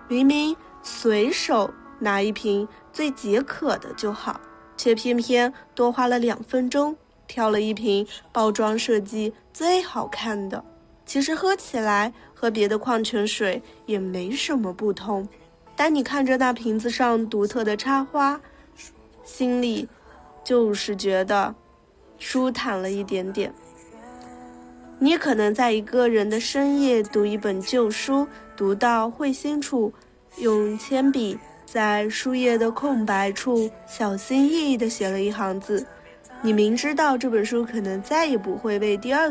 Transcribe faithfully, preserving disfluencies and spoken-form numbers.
明明随手拿一瓶最解渴的就好，却偏偏多花了两分钟挑了一瓶包装设计最好看的。其实喝起来和别的矿泉水也没什么不同，但你看着那瓶子上独特的插花，心里就是觉得舒坦了一点点。你可能在一个人的深夜读一本旧书，读到会心处，用铅笔在书页的空白处小心翼翼地写了一行字。你明知道这本书可能再也不会被第二